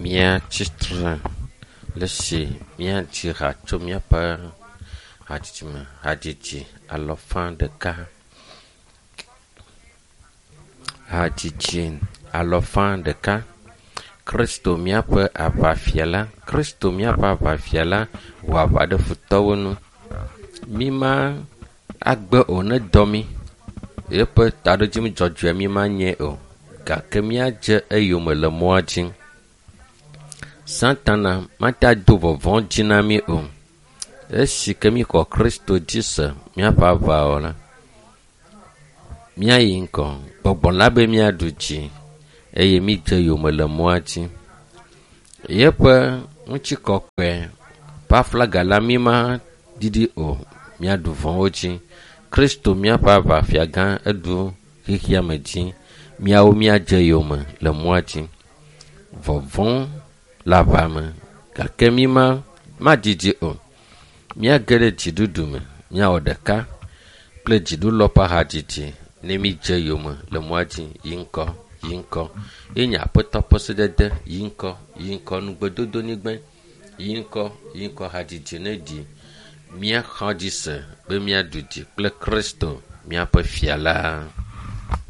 mia tsitre le si mia dzra tso miaƒe hadzidzi hadzidzi alɔfa ɖeka Kristo miaƒe aʋafiala Kristo miaƒe aʋafiala wɔ aʋa ɖe futɔwo nu mima agbe o ne dɔ mi yeƒe taɖodzim dzɔdzɔe mi ma nye o gake miadze eyome le mɔa dzi Satana mata do vɔvɔ dzi na mi o esi ke mi xɔ Kristo dzi se miaƒe aʋawɔ la miayi ŋkɔ gbɔgbɔ la be miaɖu dzi eye mi dze yome le mɔa dzi yeƒe ŋutikɔkɔe ƒe aflaga la mi ma didi o miaɖu vɔwo dzi Kristo miaƒe aʋafia gã eɖu xexia me dzi miawo miadze yome le mɔa dzi vɔvɔ le aʋa me gake mi ma didi o miage ɖe dziɖuɖu me miawɔ ɖeka kple dziɖulɔ ƒe hadzidzi ne mi dze yome le mɔa dzi yi ŋkɔ ye nye aƒetɔ ƒe sedede yi ŋkɔ nugbedodo nigbe yi ŋkɔ hadzidzi ne ɖi mia xɔ dzi se be miaɖu dzi kple Kristo miaƒe fia la